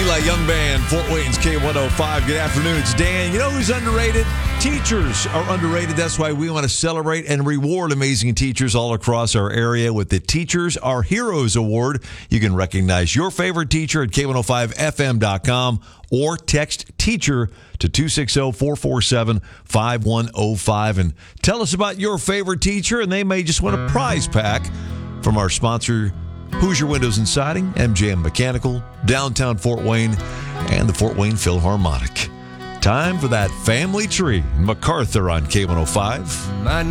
Eli Young Band, Fort Wayne's K105. Good afternoon. It's Dan. You know who's underrated? Teachers are underrated. That's why we want to celebrate and reward amazing teachers all across our area with the Teachers Are Heroes Award. You can recognize your favorite teacher at K105FM.com or text teacher to 260-447-5105 and tell us about your favorite teacher, and they may just win a prize pack from our sponsor, Hoosier Windows and Siding, MJM Mechanical, Downtown Fort Wayne, and the Fort Wayne Philharmonic. Time for that family tree. MacArthur on K105.